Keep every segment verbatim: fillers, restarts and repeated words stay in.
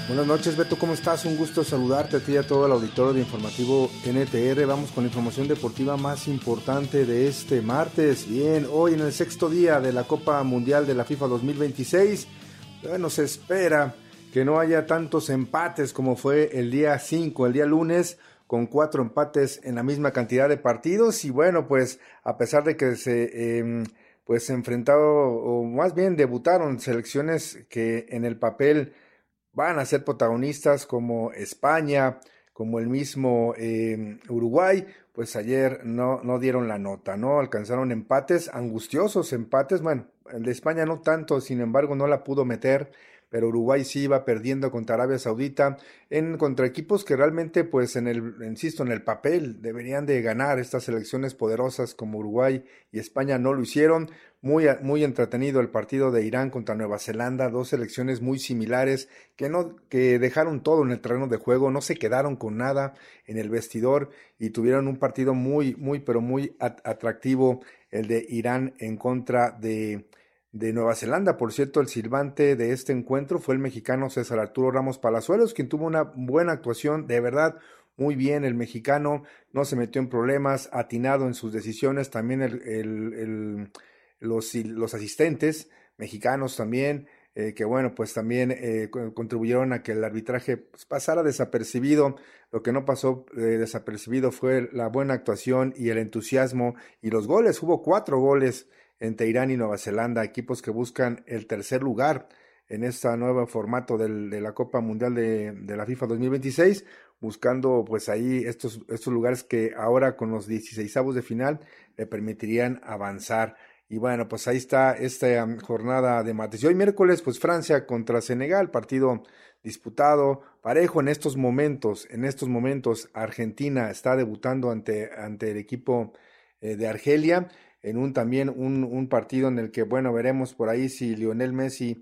Buenas noches, Beto, ¿cómo estás? Un gusto saludarte a ti y a todo el auditorio de Informativo N T R. Vamos con la información deportiva más importante de este martes. Bien, hoy en el sexto día de la Copa Mundial de la FIFA dos mil veintiséis, bueno, se espera que no haya tantos empates como fue el día cinco, el día lunes, con cuatro empates en la misma cantidad de partidos. Y bueno, pues a pesar de que se eh, pues se enfrentaron, o más bien debutaron selecciones que en el papel van a ser protagonistas como España, como el mismo eh, Uruguay, pues ayer no, no dieron la nota, ¿no? Alcanzaron empates, angustiosos empates, bueno, el de España no tanto, sin embargo no la pudo meter, pero Uruguay sí iba perdiendo contra Arabia Saudita, en contra equipos que realmente, pues en el, insisto, en el papel deberían de ganar. Estas selecciones poderosas como Uruguay y España no lo hicieron. Muy, muy entretenido el partido de Irán contra Nueva Zelanda, dos selecciones muy similares que no, que dejaron todo en el terreno de juego, no se quedaron con nada en el vestidor y tuvieron un partido muy, muy, pero muy atractivo, el de Irán en contra de, de Nueva Zelanda. Por cierto, el silbante de este encuentro fue el mexicano César Arturo Ramos Palazuelos, quien tuvo una buena actuación, de verdad. Muy bien, el mexicano no se metió en problemas, atinado en sus decisiones. También el, el, el Los, los asistentes mexicanos también, eh, que bueno, pues también eh, contribuyeron a que el arbitraje pues, pasara desapercibido. Lo que no pasó eh, desapercibido fue la buena actuación y el entusiasmo y los goles. Hubo cuatro goles entre Irán y Nueva Zelanda, equipos que buscan el tercer lugar en este nuevo formato del, de la Copa Mundial de, de la FIFA dos mil veintiséis, buscando pues ahí estos, estos lugares que ahora con los dieciseisavos de final le permitirían avanzar. Y bueno, pues ahí está esta um, jornada de martes. Y hoy miércoles, pues Francia contra Senegal, partido disputado, parejo en estos momentos. En estos momentos, Argentina está debutando ante, ante el equipo eh, de Argelia, en un también un, un partido en el que, bueno, veremos por ahí si Lionel Messi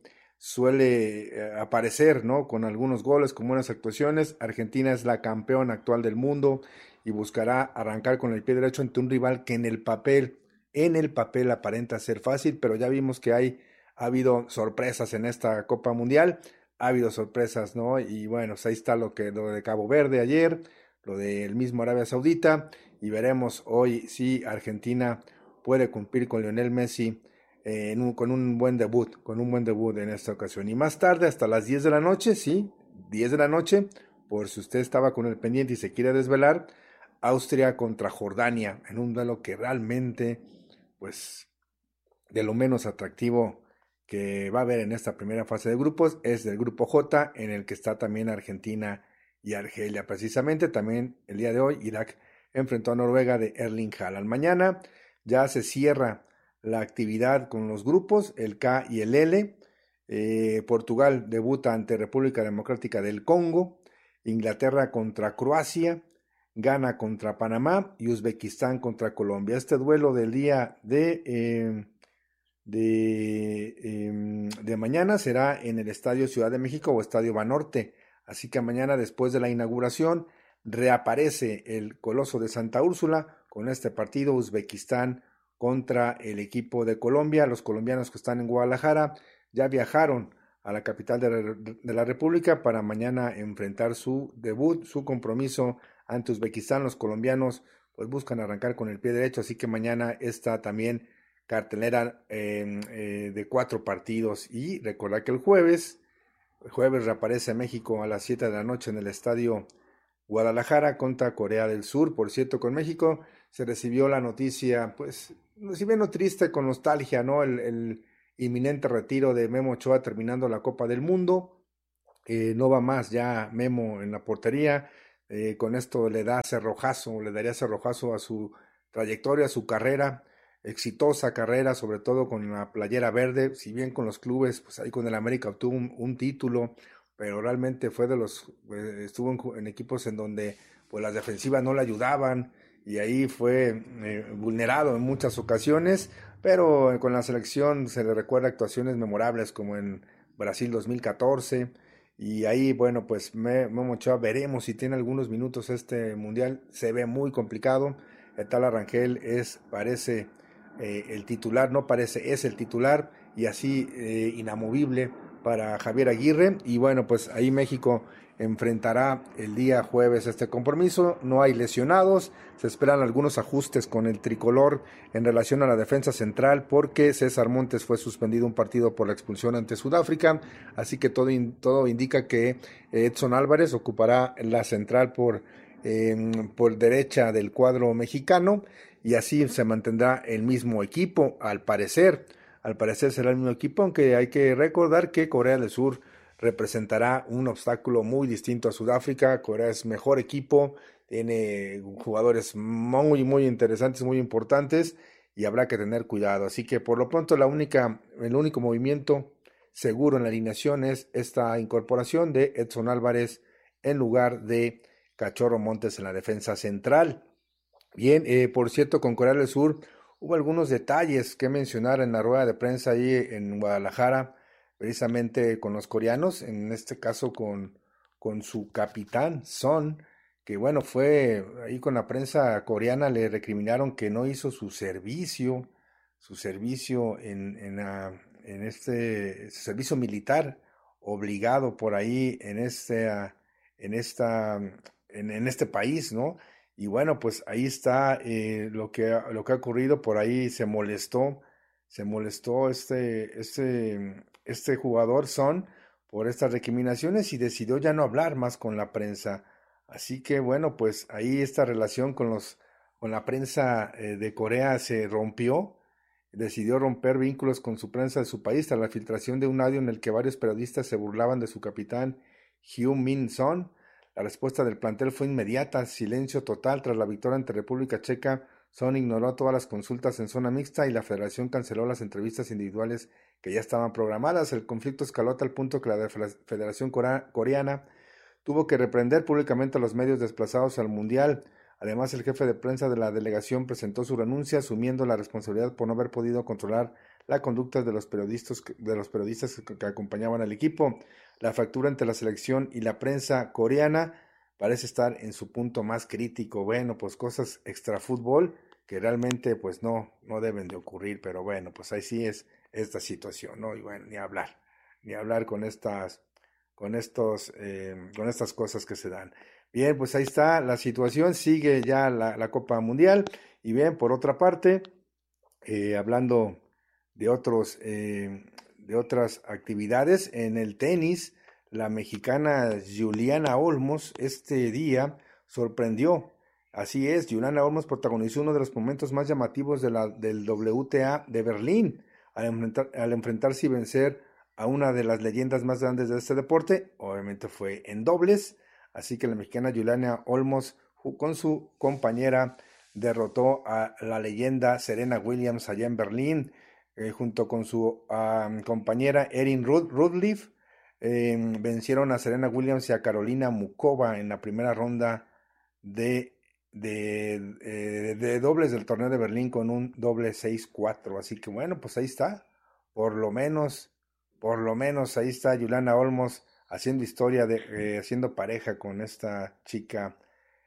suele eh, aparecer, ¿no? Con algunos goles, con buenas actuaciones. Argentina es la campeona actual del mundo y buscará arrancar con el pie derecho ante un rival que en el papel En el papel aparenta ser fácil, pero ya vimos que hay, ha habido sorpresas en esta Copa Mundial, ha habido sorpresas, ¿no? Y bueno, pues ahí está lo que lo de Cabo Verde ayer, lo del mismo Arabia Saudita, y veremos hoy si Argentina puede cumplir con Lionel Messi eh, en un, con un buen debut, con un buen debut en esta ocasión. Y más tarde, hasta las diez de la noche, sí, diez de la noche, por si usted estaba con el pendiente y se quiere desvelar, Austria contra Jordania, en un duelo que realmente pues de lo menos atractivo que va a haber en esta primera fase de grupos es del grupo J, en el que está también Argentina y Argelia. Precisamente también el día de hoy Irak enfrentó a Noruega de Erling Haaland. Mañana ya se cierra la actividad con los grupos, el K y el L. Eh, Portugal debuta ante República Democrática del Congo, Inglaterra contra Croacia, Ghana contra Panamá y Uzbekistán contra Colombia. Este duelo del día de, eh, de, eh, de mañana será en el Estadio Ciudad de México o Estadio Banorte. Así que mañana, después de la inauguración, reaparece el Coloso de Santa Úrsula con este partido, Uzbekistán contra el equipo de Colombia. Los colombianos que están en Guadalajara ya viajaron a la capital de, de la República para mañana enfrentar su debut, su compromiso ante Uzbekistán. Los colombianos pues buscan arrancar con el pie derecho, así que mañana está también cartelera eh, eh, de cuatro partidos. Y recordar que el jueves, el jueves reaparece México a las siete de la noche en el estadio Guadalajara contra Corea del Sur. Por cierto, con México se recibió la noticia, pues, si bien no triste, con nostalgia, ¿no? El, el inminente retiro de Memo Ochoa terminando la Copa del Mundo. Eh, no va más ya Memo en la portería. Eh, con esto le da cerrojazo, le daría cerrojazo a su trayectoria, a su carrera, exitosa carrera, sobre todo con la playera verde. Si bien con los clubes, pues ahí con el América obtuvo un, un título, pero realmente fue de los, eh, estuvo en, en equipos en donde pues las defensivas no le ayudaban y ahí fue eh, vulnerado en muchas ocasiones, pero con la selección se le recuerda actuaciones memorables como en Brasil dos mil catorce. Y ahí, bueno, pues Memo Ochoa, veremos si tiene algunos minutos este mundial. Se ve muy complicado. El tal Arrangel es, parece eh, el titular, no parece, es el titular y así eh, inamovible para Javier Aguirre. Y bueno, pues ahí México enfrentará el día jueves este compromiso. No hay lesionados, se esperan algunos ajustes con el tricolor en relación a la defensa central porque César Montes fue suspendido un partido por la expulsión ante Sudáfrica, así que todo, todo indica que Edson Álvarez ocupará la central por, eh, por derecha del cuadro mexicano y así se mantendrá el mismo equipo al parecer. Al parecer será el mismo equipo, aunque hay que recordar que Corea del Sur representará un obstáculo muy distinto a Sudáfrica. Corea es mejor equipo, tiene jugadores muy, muy interesantes, muy importantes y habrá que tener cuidado. Así que por lo pronto la única, el único movimiento seguro en la alineación es esta incorporación de Edson Álvarez en lugar de Cachorro Montes en la defensa central. Bien, eh, por cierto, con Corea del Sur hubo algunos detalles que mencionar en la rueda de prensa ahí en Guadalajara, precisamente con los coreanos, en este caso con, con su capitán Son, que bueno, fue ahí con la prensa coreana, le recriminaron que no hizo su servicio, su servicio en, en, uh, en este su servicio militar obligado por ahí en este, uh, en esta, en, en este país, ¿no? Y bueno, pues ahí está eh, lo que lo que ha ocurrido. Por ahí se molestó, se molestó este, este, este jugador Son por estas recriminaciones y decidió ya no hablar más con la prensa. Así que bueno, pues ahí esta relación con los con la prensa eh, de Corea se rompió. Decidió romper vínculos con su prensa de su país tras la filtración de un audio en el que varios periodistas se burlaban de su capitán Heung-min Son. La respuesta del plantel fue inmediata, silencio total tras la victoria ante República Checa. Son ignoró todas las consultas en zona mixta y la federación canceló las entrevistas individuales que ya estaban programadas. El conflicto escaló a tal punto que la Federación Coreana tuvo que reprender públicamente a los medios desplazados al Mundial. Además, el jefe de prensa de la delegación presentó su renuncia, asumiendo la responsabilidad por no haber podido controlar la conducta de los periodistas, de los periodistas que acompañaban al equipo. La fractura entre la selección y la prensa coreana parece estar en su punto más crítico. Bueno, pues cosas extrafútbol que realmente pues no, no deben de ocurrir, pero bueno, pues ahí sí es esta situación, ¿no? Y bueno, ni hablar, ni hablar con estas, con estos, eh, con estas cosas que se dan. Bien, pues ahí está la situación, sigue ya la, la Copa Mundial. Y bien, por otra parte, eh, hablando de otros, eh, de otras actividades, en el tenis, la mexicana Juliana Olmos este día sorprendió. Así es, Juliana Olmos protagonizó uno de los momentos más llamativos de la, del W T A de Berlín, al, enfrentar, al enfrentarse y vencer a una de las leyendas más grandes de este deporte. Obviamente fue en dobles. Así que la mexicana Juliana Olmos, con su compañera, derrotó a la leyenda Serena Williams allá en Berlín, eh, junto con su um, compañera Erin Rudliff. Eh, vencieron a Serena Williams y a Carolina Mukova en la primera ronda de, de, de, de dobles del torneo de Berlín con un doble seis cuatro. Así que bueno, pues ahí está. Por lo menos, por lo menos ahí está Juliana Olmos haciendo historia, de, eh, haciendo pareja con esta chica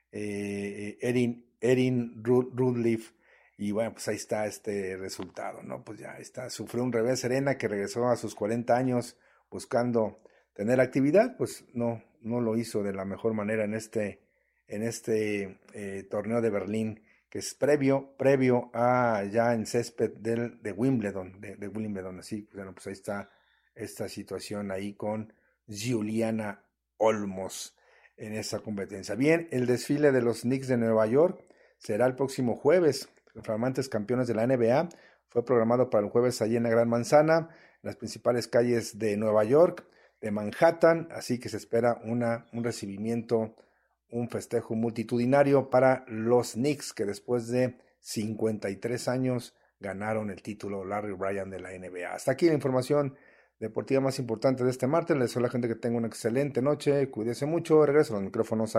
eh, Erin, Erin Rudliff. Y bueno, pues ahí está este resultado, ¿no? Pues ya está, sufrió un revés Serena, que regresó a sus cuarenta años buscando tener actividad, pues no, no lo hizo de la mejor manera en este, en este eh, torneo de Berlín, que es previo, previo a ya en césped del, de Wimbledon, de, de Wimbledon. Así, bueno, pues ahí está esta situación ahí con Juliana Olmos en esa competencia. Bien, el desfile de los Knicks de Nueva York será el próximo jueves. Los flamantes campeones de la N B A fue programado para el jueves allí en la Gran Manzana, en las principales calles de Nueva York, de Manhattan, así que se espera una, un recibimiento, un festejo multitudinario para los Knicks, que después de cincuenta y tres años ganaron el título Larry Bryan de la N B A. Hasta aquí la información deportiva más importante de este martes. Les deseo a la gente que tenga una excelente noche, cuídese mucho, regreso a los micrófonos a